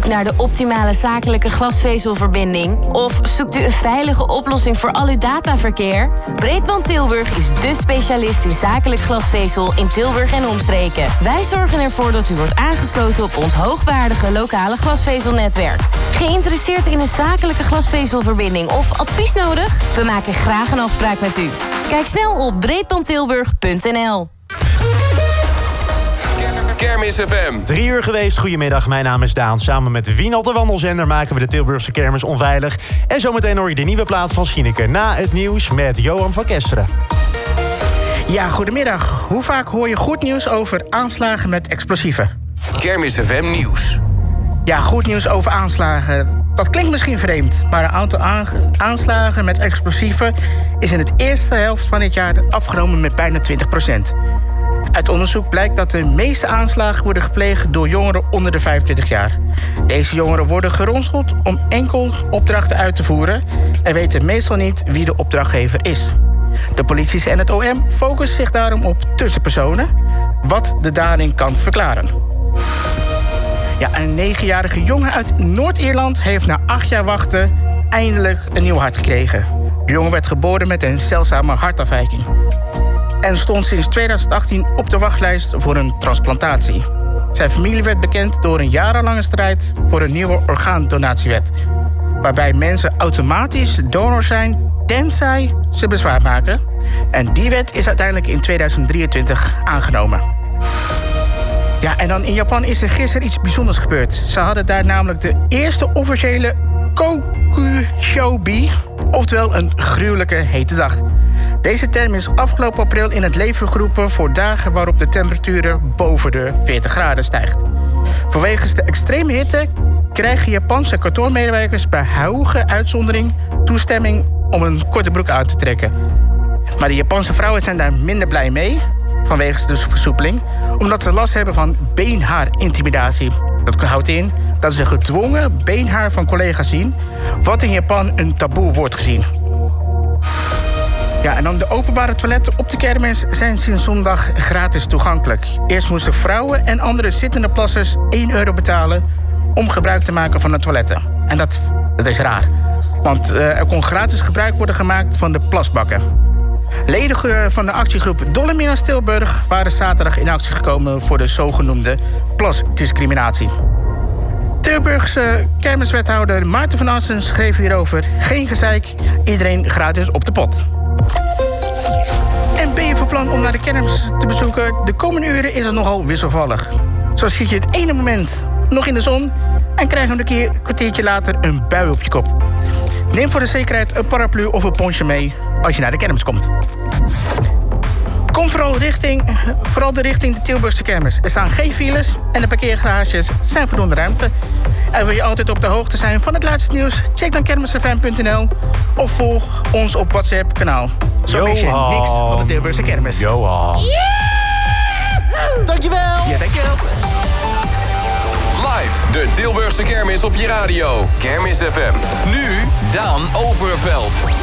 naar de optimale zakelijke glasvezelverbinding? Of zoekt u een veilige oplossing voor al uw dataverkeer? Breedband Tilburg is dé specialist in zakelijk glasvezel in Tilburg en omstreken. Wij zorgen ervoor dat u wordt aangesloten op ons hoogwaardige lokale glasvezelnetwerk. Geïnteresseerd in een zakelijke glasvezelverbinding of advies nodig? We maken graag een afspraak met u. Kijk snel op breedbandtilburg.nl. Kermis FM. 3 uur geweest, goedemiddag, mijn naam is Daan. Samen met Wienald de Wandelzender maken we de Tilburgse kermis onveilig. En zometeen hoor je de nieuwe plaat van Schieneke na het nieuws met Johan van Kesteren. Ja, goedemiddag. Hoe vaak hoor je goed nieuws over aanslagen met explosieven? Kermis FM nieuws. Ja, goed nieuws over aanslagen. Dat klinkt misschien vreemd, maar een aantal aanslagen met explosieven is in de eerste helft van dit jaar afgenomen met bijna 20%. Uit onderzoek blijkt dat de meeste aanslagen worden gepleegd door jongeren onder de 25 jaar. Deze jongeren worden geronseld om enkel opdrachten uit te voeren en weten meestal niet wie de opdrachtgever is. De politie en het OM focussen zich daarom op tussenpersonen, wat de dading kan verklaren. Ja, een 9-jarige jongen uit Noord-Ierland heeft na 8 jaar wachten eindelijk een nieuw hart gekregen. De jongen werd geboren met een zeldzame hartafwijking en stond sinds 2018 op de wachtlijst voor een transplantatie. Zijn familie werd bekend door een jarenlange strijd voor een nieuwe orgaandonatiewet, waarbij mensen automatisch donor zijn tenzij ze bezwaar maken. En die wet is uiteindelijk in 2023 aangenomen. Ja, en dan in Japan is er gisteren iets bijzonders gebeurd. Ze hadden daar namelijk de eerste officiële Kokushobi, oftewel een gruwelijke hete dag. Deze term is afgelopen april in het leven geroepen voor dagen waarop de temperatuur boven de 40 graden stijgt. Vanwege de extreme hitte krijgen Japanse kantoormedewerkers bij hoge uitzondering toestemming om een korte broek aan te trekken. Maar de Japanse vrouwen zijn daar minder blij mee, vanwege de versoepeling, omdat ze last hebben van beenhaarintimidatie. Dat houdt in dat ze gedwongen beenhaar van collega's zien, wat in Japan een taboe wordt gezien. Ja, en dan de openbare toiletten op de kermis zijn sinds zondag gratis toegankelijk. Eerst moesten vrouwen en andere zittende plassers €1 betalen om gebruik te maken van de toiletten. En dat is raar, want er kon gratis gebruik worden gemaakt van de plasbakken. Leden van de actiegroep Dolominas Tilburg waren zaterdag in actie gekomen voor de zogenoemde plasdiscriminatie. Tilburgse kermiswethouder Maarten van Assen schreef hierover: geen gezeik, iedereen gratis op de pot. En ben je van plan om naar de kermis te bezoeken? De komende uren is het nogal wisselvallig. Zo zit je het ene moment nog in de zon en krijg je een kwartiertje later een bui op je kop. Neem voor de zekerheid een paraplu of een poncho mee als je naar de kermis komt. Kom vooral richting de Tilburgse kermis. Er staan geen files en de parkeergarages zijn voldoende ruimte. En wil je altijd op de hoogte zijn van het laatste nieuws? Check dan kermisfm.nl of volg ons op WhatsApp-kanaal. Zo mis je niks van de Tilburgse kermis. Johan. Yeah! Dankjewel! Ja, dankjewel. Live, de Tilburgse kermis op je radio. Kermis FM. Nu Daan Overveld.